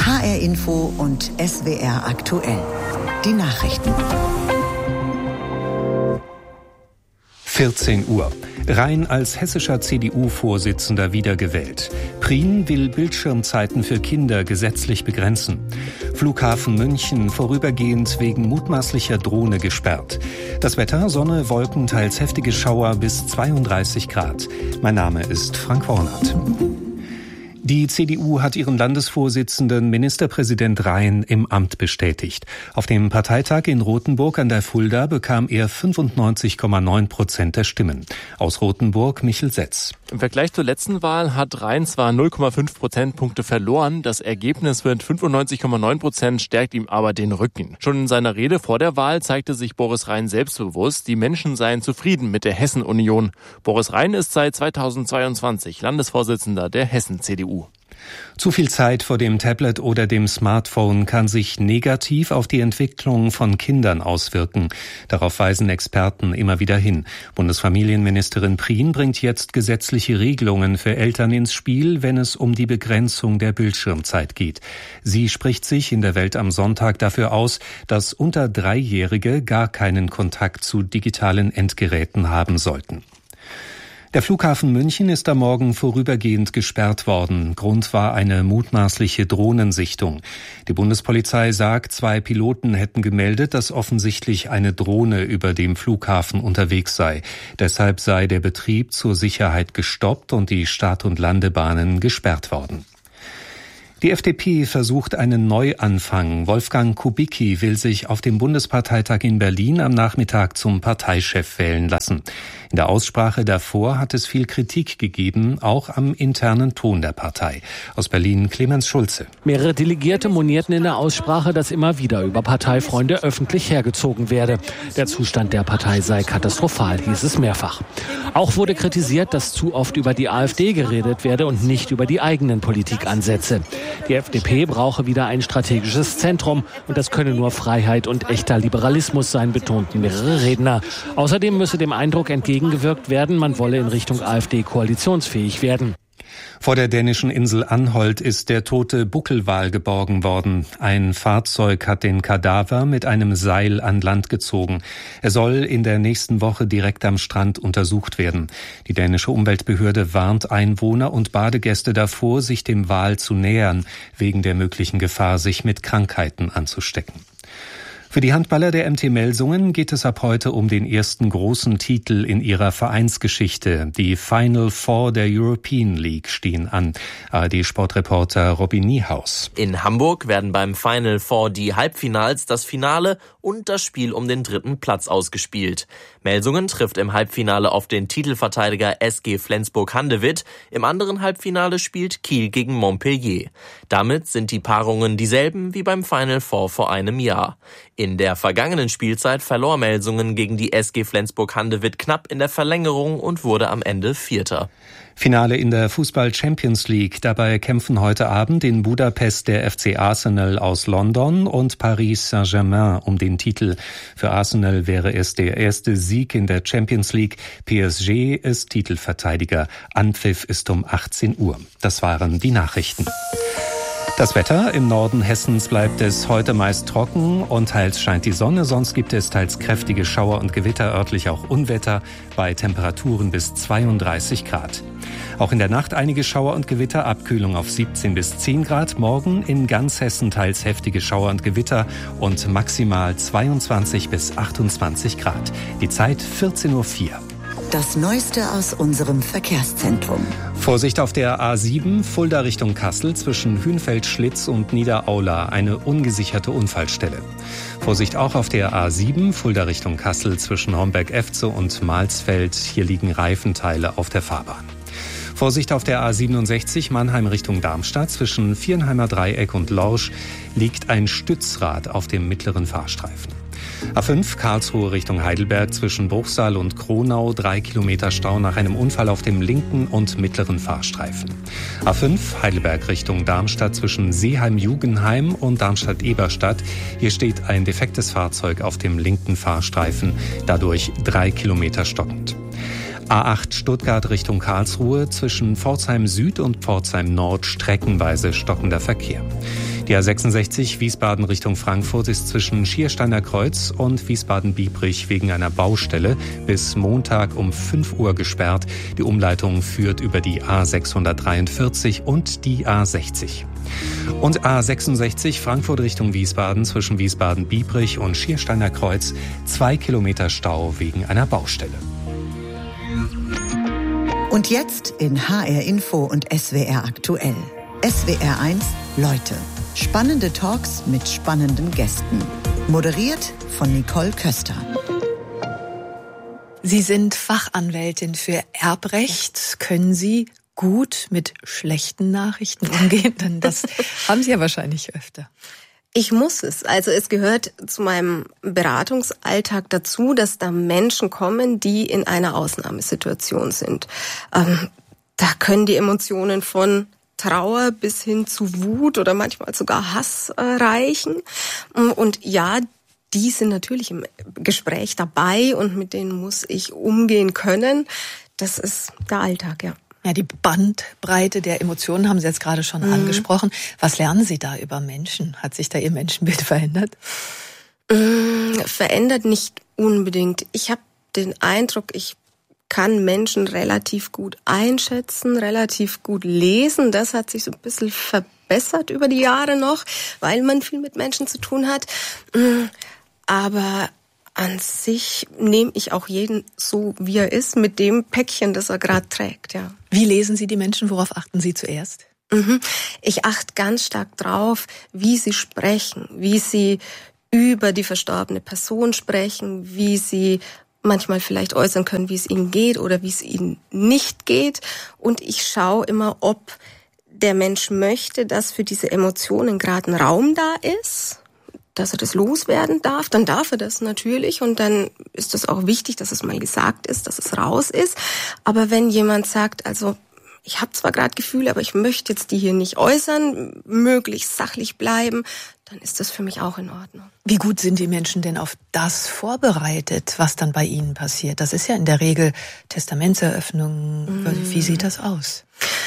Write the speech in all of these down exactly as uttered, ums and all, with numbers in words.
H R Info und S W R aktuell. Die Nachrichten. vierzehn Uhr. Rhein als hessischer C D U-Vorsitzender wiedergewählt. Prien will Bildschirmzeiten für Kinder gesetzlich begrenzen. Flughafen München vorübergehend wegen mutmaßlicher Drohne gesperrt. Das Wetter, Sonne, Wolken, teils heftige Schauer bis zweiunddreißig Grad. Mein Name ist Frank Wornert. Die C D U hat ihren Landesvorsitzenden Ministerpräsident Rhein im Amt bestätigt. Auf dem Parteitag in Rothenburg an der Fulda bekam er fünfundneunzig Komma neun Prozent der Stimmen. Aus Rothenburg Michel Setz. Im Vergleich zur letzten Wahl hat Rhein zwar null Komma fünf Prozentpunkte verloren, das Ergebnis mit fünfundneunzig Komma neun Prozent stärkt ihm aber den Rücken. Schon in seiner Rede vor der Wahl zeigte sich Boris Rhein selbstbewusst, die Menschen seien zufrieden mit der Hessen-Union. Boris Rhein ist seit zweitausendzweiundzwanzig Landesvorsitzender der Hessen-C D U. Zu viel Zeit vor dem Tablet oder dem Smartphone kann sich negativ auf die Entwicklung von Kindern auswirken. Darauf weisen Experten immer wieder hin. Bundesfamilienministerin Prien bringt jetzt gesetzliche Regelungen für Eltern ins Spiel, wenn es um die Begrenzung der Bildschirmzeit geht. Sie spricht sich in der Welt am Sonntag dafür aus, dass unter Dreijährige gar keinen Kontakt zu digitalen Endgeräten haben sollten. Der Flughafen München ist am Morgen vorübergehend gesperrt worden. Grund war eine mutmaßliche Drohnensichtung. Die Bundespolizei sagt, zwei Piloten hätten gemeldet, dass offensichtlich eine Drohne über dem Flughafen unterwegs sei. Deshalb sei der Betrieb zur Sicherheit gestoppt und die Start- und Landebahnen gesperrt worden. Die F D P versucht einen Neuanfang. Wolfgang Kubicki will sich auf dem Bundesparteitag in Berlin am Nachmittag zum Parteichef wählen lassen. In der Aussprache davor hat es viel Kritik gegeben, auch am internen Ton der Partei. Aus Berlin Clemens Schulze. Mehrere Delegierte monierten in der Aussprache, dass immer wieder über Parteifreunde öffentlich hergezogen werde. Der Zustand der Partei sei katastrophal, hieß es mehrfach. Auch wurde kritisiert, dass zu oft über die AfD geredet werde und nicht über die eigenen Politikansätze. Die F D P brauche wieder ein strategisches Zentrum und das könne nur Freiheit und echter Liberalismus sein, betonten mehrere Redner. Außerdem müsse dem Eindruck entgegengewirkt werden, man wolle in Richtung AfD koalitionsfähig werden. Vor der dänischen Insel Anholt ist der tote Buckelwal geborgen worden. Ein Fahrzeug hat den Kadaver mit einem Seil an Land gezogen. Er soll in der nächsten Woche direkt am Strand untersucht werden. Die dänische Umweltbehörde warnt Einwohner und Badegäste davor, sich dem Wal zu nähern, wegen der möglichen Gefahr, sich mit Krankheiten anzustecken. Für die Handballer der M T Melsungen geht es ab heute um den ersten großen Titel in ihrer Vereinsgeschichte. Die Final Four der European League stehen an. A R D-Sportreporter Robin Niehaus. In Hamburg werden beim Final Four die Halbfinals, das Finale und das Spiel um den dritten Platz ausgespielt. Melsungen trifft im Halbfinale auf den Titelverteidiger S G Flensburg-Handewitt. Im anderen Halbfinale spielt Kiel gegen Montpellier. Damit sind die Paarungen dieselben wie beim Final Four vor einem Jahr. In der vergangenen Spielzeit verlor Melsungen gegen die S G Flensburg-Handewitt knapp in der Verlängerung und wurde am Ende Vierter. Finale in der Fußball-Champions League. Dabei kämpfen heute Abend in Budapest der F C Arsenal aus London und Paris Saint-Germain um den Titel. Für Arsenal wäre es der erste Sieg in der Champions League. P S G ist Titelverteidiger. Anpfiff ist um achtzehn Uhr. Das waren die Nachrichten. Das Wetter: Im Norden Hessens bleibt es heute meist trocken und teils scheint die Sonne, sonst gibt es teils kräftige Schauer und Gewitter, örtlich auch Unwetter, bei Temperaturen bis zweiunddreißig Grad. Auch in der Nacht einige Schauer und Gewitter, Abkühlung auf siebzehn bis zehn Grad. Morgen in ganz Hessen teils heftige Schauer und Gewitter und maximal zweiundzwanzig bis achtundzwanzig Grad. Die Zeit vierzehn Uhr vier. Das Neueste aus unserem Verkehrszentrum. Vorsicht auf der A sieben, Fulda Richtung Kassel, zwischen Hünfeld-Schlitz und Niederaula, eine ungesicherte Unfallstelle. Vorsicht auch auf der A sieben, Fulda Richtung Kassel, zwischen Homberg-Efze und Malsfeld, hier liegen Reifenteile auf der Fahrbahn. Vorsicht auf der A siebenundsechzig, Mannheim Richtung Darmstadt, zwischen Viernheimer Dreieck und Lorsch liegt ein Stützrad auf dem mittleren Fahrstreifen. A fünf, Karlsruhe Richtung Heidelberg, zwischen Bruchsal und Kronau, drei Kilometer Stau nach einem Unfall auf dem linken und mittleren Fahrstreifen. A fünf, Heidelberg Richtung Darmstadt, zwischen Seeheim-Jugenheim und Darmstadt-Eberstadt. Hier steht ein defektes Fahrzeug auf dem linken Fahrstreifen, dadurch drei Kilometer stockend. A acht Stuttgart Richtung Karlsruhe, zwischen Pforzheim Süd und Pforzheim Nord streckenweise stockender Verkehr. Die A sechsundsechzig Wiesbaden Richtung Frankfurt ist zwischen Schiersteiner Kreuz und Wiesbaden-Biebrich wegen einer Baustelle bis Montag um fünf Uhr gesperrt. Die Umleitung führt über die A sechshundertdreiundvierzig und die A sechzig. Und A sechsundsechzig Frankfurt Richtung Wiesbaden zwischen Wiesbaden-Biebrich und Schiersteiner Kreuz zwei Kilometer Stau wegen einer Baustelle. Und jetzt in H R Info und S W R aktuell. S W R eins Leute. Spannende Talks mit spannenden Gästen. Moderiert von Nicole Köster. Sie sind Fachanwältin für Erbrecht. Können Sie gut mit schlechten Nachrichten umgehen? Denn das haben Sie ja wahrscheinlich öfter. Ich muss es. Also es gehört zu meinem Beratungsalltag dazu, dass da Menschen kommen, die in einer Ausnahmesituation sind. Ähm, da können die Emotionen von Trauer bis hin zu Wut oder manchmal sogar Hass äh, reichen. Und ja, die sind natürlich im Gespräch dabei und mit denen muss ich umgehen können. Das ist der Alltag, ja. Ja, die Bandbreite der Emotionen haben Sie jetzt gerade schon mhm. angesprochen. Was lernen Sie da über Menschen? Hat sich da Ihr Menschenbild verändert? Mhm, verändert nicht unbedingt. Ich habe den Eindruck, ich kann Menschen relativ gut einschätzen, relativ gut lesen. Das hat sich so ein bisschen verbessert über die Jahre noch, weil man viel mit Menschen zu tun hat. Aber an sich nehme ich auch jeden so, wie er ist, mit dem Päckchen, das er gerade trägt. Ja. Wie lesen Sie die Menschen? Worauf achten Sie zuerst? Ich achte ganz stark drauf, wie sie sprechen, wie sie über die verstorbene Person sprechen, wie sie manchmal vielleicht äußern können, wie es ihnen geht oder wie es ihnen nicht geht. Und ich schaue immer, ob der Mensch möchte, dass für diese Emotionen gerade ein Raum da ist, dass er das loswerden darf. Dann darf er das natürlich und dann ist es auch wichtig, dass es mal gesagt ist, dass es raus ist. Aber wenn jemand sagt, also ich habe zwar gerade Gefühle, aber ich möchte jetzt die hier nicht äußern, möglichst sachlich bleiben, dann ist das für mich auch in Ordnung. Wie gut sind die Menschen denn auf das vorbereitet, was dann bei ihnen passiert? Das ist ja in der Regel Testamentseröffnung. Mm. Wie sieht das aus?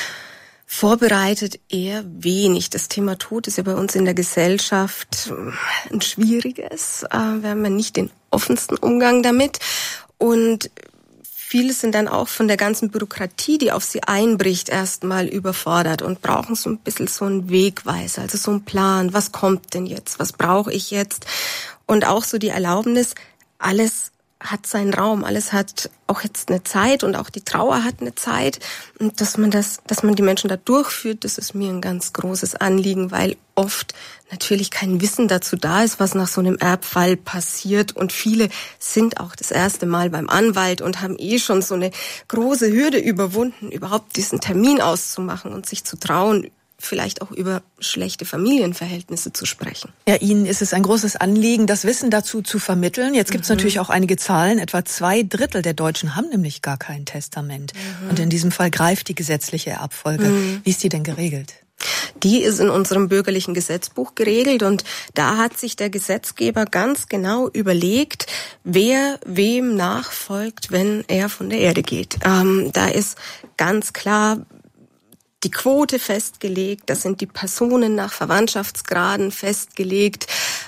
Vorbereitet eher wenig. Das Thema Tod ist ja bei uns in der Gesellschaft ein schwieriges. Wir haben ja nicht den offensten Umgang damit. Und viele sind dann auch von der ganzen Bürokratie, die auf sie einbricht, erstmal überfordert und brauchen so ein bisschen so einen Wegweiser, also so einen Plan. Was kommt denn jetzt? Was brauche ich jetzt? Und auch so die Erlaubnis, alles hat seinen Raum, alles hat auch jetzt eine Zeit und auch die Trauer hat eine Zeit. Und dass man das, dass man die Menschen da durchführt, das ist mir ein ganz großes Anliegen, weil oft natürlich kein Wissen dazu da ist, was nach so einem Erbfall passiert. Und viele sind auch das erste Mal beim Anwalt und haben eh schon so eine große Hürde überwunden, überhaupt diesen Termin auszumachen und sich zu trauen, vielleicht auch über schlechte Familienverhältnisse zu sprechen. Ja, Ihnen ist es ein großes Anliegen, das Wissen dazu zu vermitteln. Jetzt gibt es mhm. natürlich auch einige Zahlen. Etwa zwei Drittel der Deutschen haben nämlich gar kein Testament. Mhm. Und in diesem Fall greift die gesetzliche Erbfolge. Mhm. Wie ist die denn geregelt? Die ist in unserem bürgerlichen Gesetzbuch geregelt und da hat sich der Gesetzgeber ganz genau überlegt, wer wem nachfolgt, wenn er von der Erde geht. Ähm, da ist ganz klar die Quote festgelegt, das sind die Personen nach Verwandtschaftsgraden festgelegt.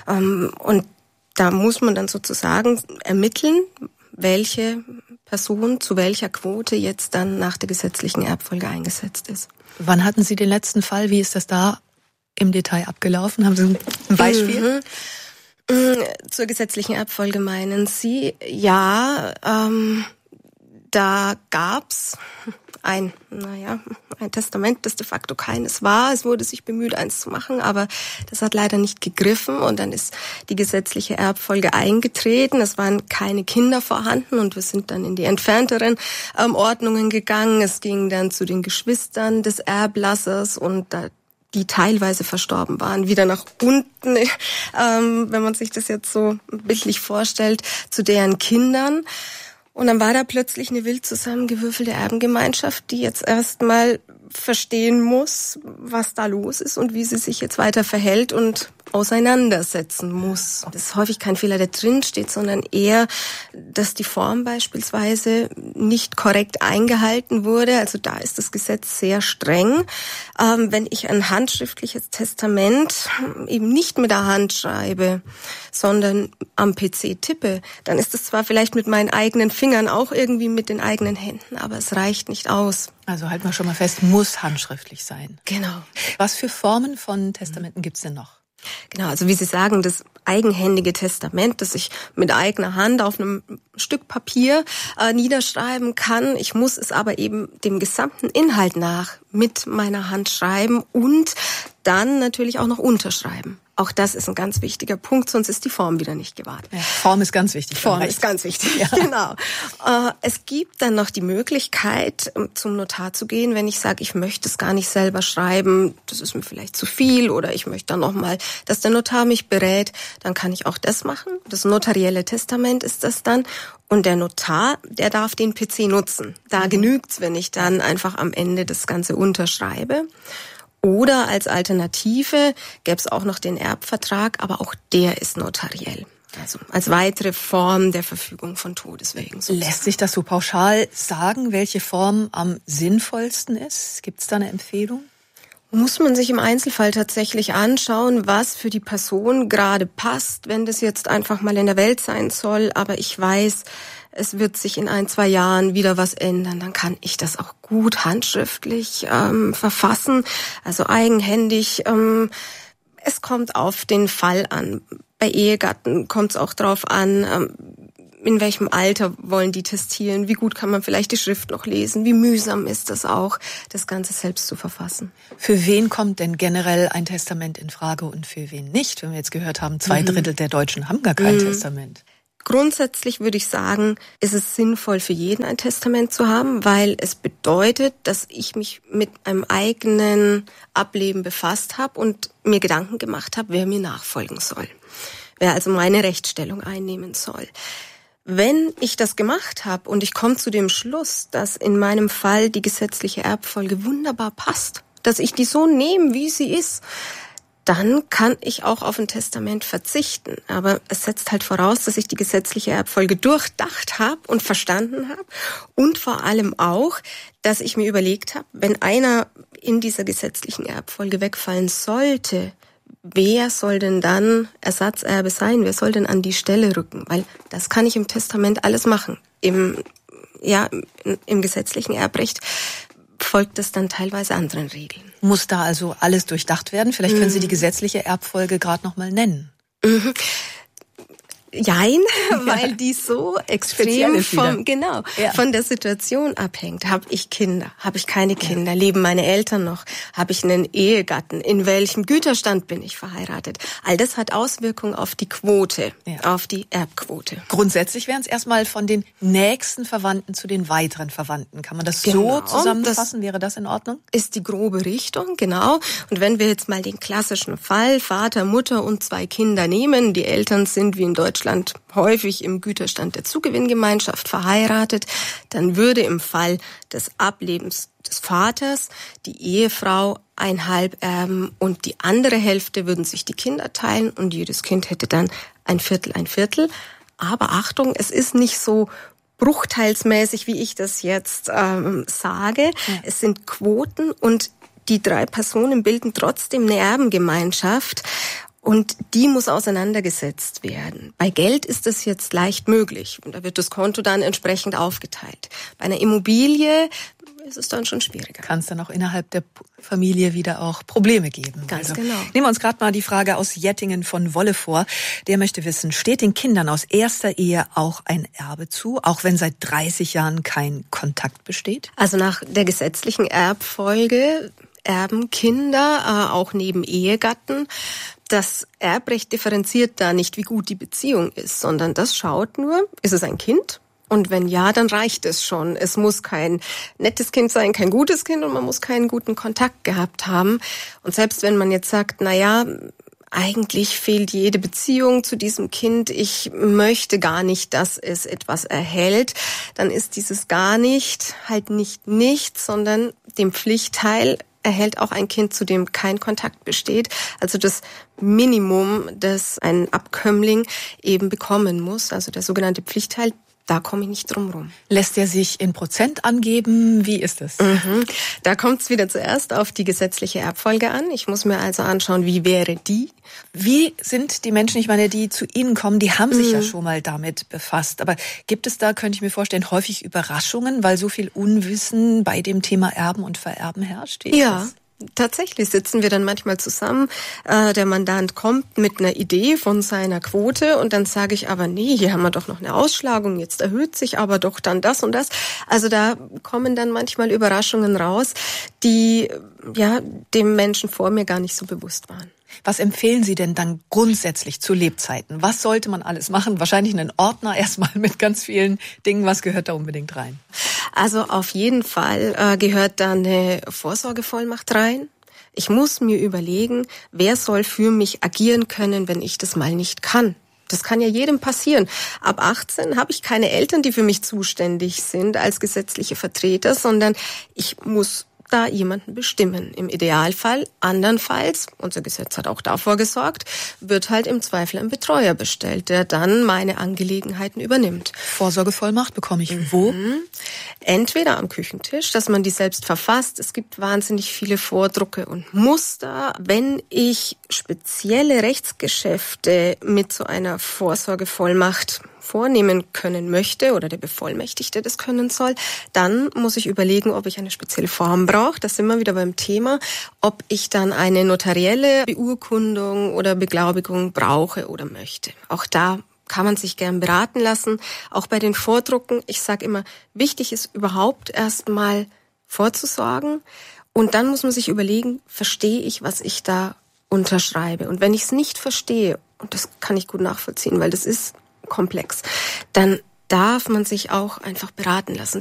Und da muss man dann sozusagen ermitteln, welche Person zu welcher Quote jetzt dann nach der gesetzlichen Erbfolge eingesetzt ist. Wann hatten Sie den letzten Fall? Wie ist das da im Detail abgelaufen? Haben Sie ein Beispiel? Mhm. Zur gesetzlichen Erbfolge meinen Sie? Ja, ähm, da gab's ein, naja, ein Testament, das de facto keines war. Es wurde sich bemüht, eins zu machen, aber das hat leider nicht gegriffen und dann ist die gesetzliche Erbfolge eingetreten. Es waren keine Kinder vorhanden und wir sind dann in die entfernteren ähm, Ordnungen gegangen. Es ging dann zu den Geschwistern des Erblassers und da die teilweise verstorben waren, wieder nach unten, ähm, wenn man sich das jetzt so bildlich vorstellt, zu deren Kindern. Und dann war da plötzlich eine wild zusammengewürfelte Erbengemeinschaft, die jetzt erstmal verstehen muss, was da los ist und wie sie sich jetzt weiter verhält und auseinandersetzen muss. Das ist häufig kein Fehler, der drin steht, sondern eher, dass die Form beispielsweise nicht korrekt eingehalten wurde. Also da ist das Gesetz sehr streng. Ähm, wenn ich ein handschriftliches Testament eben nicht mit der Hand schreibe, sondern am P C tippe, dann ist es zwar vielleicht mit meinen eigenen Fingern, auch irgendwie mit den eigenen Händen, aber es reicht nicht aus. Also halten wir schon mal fest, muss handschriftlich sein. Genau. Was für Formen von Testamenten gibt's denn noch? Genau, also wie Sie sagen, das eigenhändige Testament, das ich mit eigener Hand auf einem Stück Papier äh, niederschreiben kann. Ich muss es aber eben dem gesamten Inhalt nach mit meiner Hand schreiben und dann natürlich auch noch unterschreiben. Auch das ist ein ganz wichtiger Punkt, sonst ist die Form wieder nicht gewahrt. Ja, Form ist ganz wichtig. Form ist ganz wichtig, ja. Genau. Äh, es gibt dann noch die Möglichkeit, zum Notar zu gehen, wenn ich sage, ich möchte es gar nicht selber schreiben, das ist mir vielleicht zu viel oder ich möchte dann nochmal, dass der Notar mich berät, dann kann ich auch das machen. Das notarielle Testament ist das dann. Und der Notar, der darf den P C nutzen. Da mhm. genügt's, wenn ich dann einfach am Ende das Ganze unterschreibe. Oder als Alternative gäbe es auch noch den Erbvertrag, aber auch der ist notariell. Also als weitere Form der Verfügung von Todeswegen. Sozusagen. Lässt sich das so pauschal sagen, welche Form am sinnvollsten ist? Gibt es da eine Empfehlung? Muss man sich im Einzelfall tatsächlich anschauen, was für die Person gerade passt, wenn das jetzt einfach mal in der Welt sein soll. Aber ich weiß, es wird sich in ein, zwei Jahren wieder was ändern. Dann kann ich das auch gut handschriftlich ähm, verfassen, also eigenhändig. Ähm, es kommt auf den Fall an. Bei Ehegatten kommt es auch drauf an, ähm, in welchem Alter wollen die testieren, wie gut kann man vielleicht die Schrift noch lesen, wie mühsam ist das auch, das Ganze selbst zu verfassen. Für wen kommt denn generell ein Testament in Frage und für wen nicht? Wenn wir jetzt gehört haben, zwei mhm. Drittel der Deutschen haben gar kein mhm. Testament. Grundsätzlich würde ich sagen, ist es sinnvoll für jeden ein Testament zu haben, weil es bedeutet, dass ich mich mit einem eigenen Ableben befasst habe und mir Gedanken gemacht habe, wer mir nachfolgen soll, wer also meine Rechtsstellung einnehmen soll. Wenn ich das gemacht habe und ich komme zu dem Schluss, dass in meinem Fall die gesetzliche Erbfolge wunderbar passt, dass ich die so nehme, wie sie ist, dann kann ich auch auf ein Testament verzichten. Aber es setzt halt voraus, dass ich die gesetzliche Erbfolge durchdacht habe und verstanden habe und vor allem auch, dass ich mir überlegt habe, wenn einer in dieser gesetzlichen Erbfolge wegfallen sollte, wer soll denn dann Ersatzerbe sein? Wer soll denn an die Stelle rücken? Weil das kann ich im Testament alles machen. Im, ja, im gesetzlichen Erbrecht folgt es dann teilweise anderen Regeln. Muss da also alles durchdacht werden? Vielleicht können Sie die gesetzliche Erbfolge gerade noch mal nennen. Mhm. Jein, weil die so extrem vom, genau, ja. von der Situation abhängt. Habe ich Kinder? Habe ich keine Kinder? Ja. Leben meine Eltern noch? Habe ich einen Ehegatten? In welchem Güterstand bin ich verheiratet? All das hat Auswirkungen auf die Quote, ja. auf die Erbquote. Grundsätzlich wären es erstmal von den nächsten Verwandten zu den weiteren Verwandten. Kann man das genau so zusammenfassen? Das Wäre das in Ordnung? Ist die grobe Richtung, genau. Und wenn wir jetzt mal den klassischen Fall, Vater, Mutter und zwei Kinder nehmen, die Eltern sind wie in Deutschland häufig im Güterstand der Zugewinngemeinschaft verheiratet, dann würde im Fall des Ablebens des Vaters die Ehefrau ein Halb erben und die andere Hälfte würden sich die Kinder teilen und jedes Kind hätte dann ein Viertel, ein Viertel. Aber Achtung, es ist nicht so bruchteilsmäßig, wie ich das jetzt ähm, sage. Ja. Es sind Quoten und die drei Personen bilden trotzdem eine Erbengemeinschaft. Und die muss auseinandergesetzt werden. Bei Geld ist das jetzt leicht möglich. Und da wird das Konto dann entsprechend aufgeteilt. Bei einer Immobilie ist es dann schon schwieriger. Kann es dann auch innerhalb der Familie wieder auch Probleme geben. Ganz also, genau. Nehmen wir uns gerade mal die Frage aus Jettingen von Wolle vor. Der möchte wissen, steht den Kindern aus erster Ehe auch ein Erbe zu, auch wenn seit dreißig Jahren kein Kontakt besteht? Also nach der gesetzlichen Erbfolge erben Kinder, äh, auch neben Ehegatten. Das Erbrecht differenziert da nicht, wie gut die Beziehung ist, sondern das schaut nur, ist es ein Kind? Und wenn ja, dann reicht es schon. Es muss kein nettes Kind sein, kein gutes Kind und man muss keinen guten Kontakt gehabt haben. Und selbst wenn man jetzt sagt, na ja, eigentlich fehlt jede Beziehung zu diesem Kind, ich möchte gar nicht, dass es etwas erhält, dann ist dieses gar nicht halt nicht nichts, sondern den Pflichtteil erhält auch ein Kind, zu dem kein Kontakt besteht. Also das Minimum, das ein Abkömmling eben bekommen muss, also der sogenannte Pflichtteil, da komme ich nicht drum rum. Lässt er sich in Prozent angeben? Wie ist es? Mhm. Da kommt es wieder zuerst auf die gesetzliche Erbfolge an. Ich muss mir also anschauen, wie wäre die? Wie sind die Menschen, ich meine, die zu Ihnen kommen, die haben sich mhm. ja schon mal damit befasst. Aber gibt es da, könnte ich mir vorstellen, häufig Überraschungen, weil so viel Unwissen bei dem Thema Erben und Vererben herrscht? Wie ja. Tatsächlich sitzen wir dann manchmal zusammen, äh, der Mandant kommt mit einer Idee von seiner Quote und dann sage ich aber, nee, hier haben wir doch noch eine Ausschlagung, jetzt erhöht sich aber doch dann das und das. Also da kommen dann manchmal Überraschungen raus, die ja dem Menschen vor mir gar nicht so bewusst waren. Was empfehlen Sie denn dann grundsätzlich zu Lebzeiten? Was sollte man alles machen? Wahrscheinlich einen Ordner erstmal mit ganz vielen Dingen. Was gehört da unbedingt rein? Also auf jeden Fall äh, gehört da eine Vorsorgevollmacht rein. Ich muss mir überlegen, wer soll für mich agieren können, wenn ich das mal nicht kann. Das kann ja jedem passieren. Ab achtzehn habe ich keine Eltern, die für mich zuständig sind als gesetzliche Vertreter, sondern ich muss da jemanden bestimmen. Im Idealfall, andernfalls, unser Gesetz hat auch davor gesorgt, wird halt im Zweifel ein Betreuer bestellt, der dann meine Angelegenheiten übernimmt. Vorsorgevollmacht bekomme ich wo? Mhm. Entweder am Küchentisch, dass man die selbst verfasst. Es gibt wahnsinnig viele Vordrucke und Muster. Wenn ich spezielle Rechtsgeschäfte mit so einer Vorsorgevollmacht vornehmen können möchte oder der Bevollmächtigte das können soll, dann muss ich überlegen, ob ich eine spezielle Form brauche. Da sind wir wieder beim Thema, ob ich dann eine notarielle Beurkundung oder Beglaubigung brauche oder möchte. Auch da kann man sich gern beraten lassen. Auch bei den Vordrucken, ich sage immer, wichtig ist überhaupt erstmal vorzusorgen und dann muss man sich überlegen, verstehe ich, was ich da unterschreibe. Und wenn ich es nicht verstehe, und das kann ich gut nachvollziehen, weil das ist komplex, dann darf man sich auch einfach beraten lassen.